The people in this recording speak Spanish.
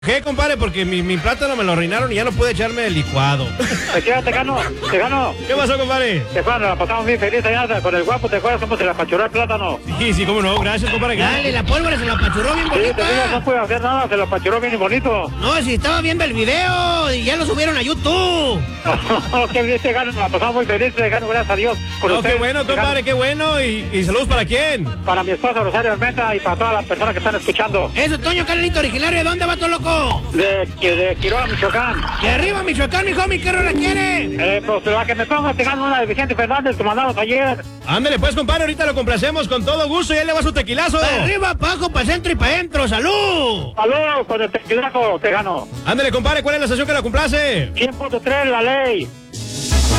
¿Qué, compadre? Porque mi plátano me lo arruinaron y ya no pude echarme el licuado. Te gano. ¿Qué pasó, compadre? Te Juan, la pasamos bien feliz allá con el guapo, ¿te acuerdas cómo se le apachurró el plátano? Sí, cómo no, gracias, compadre. Dale, la pólvora se la apachurró bien Sí, bonita. te digo, no pude hacer nada, se lo apachurró bien y bonito. No, si estaba viendo el video y ya lo subieron a YouTube. Qué bien, te gano, la pasamos muy feliz, te gano, gracias a Dios. Con No, ustedes, qué bueno, Tejano. compadre, qué bueno. ¿Y saludos para quién? Para mi esposa Rosario Almeta y para todas las personas que están escuchando. Eso, Toño Carlito, originario, ¿de dónde va todo loco? De Quiroga, Michoacán. De arriba, Michoacán, mi homie, ¿qué rola quiere? Pues la que me ponga, te gano una de Vicente Fernández que mandamos ayer. Ándale, pues, compadre, ahorita lo complacemos con todo gusto y él le va su tequilazo. Para arriba, para abajo, para centro y para adentro, ¡salud! Saludos con el tequilaco, te gano. Ándale, compadre, ¿cuál es la estación que la complace? 100.3 la ley.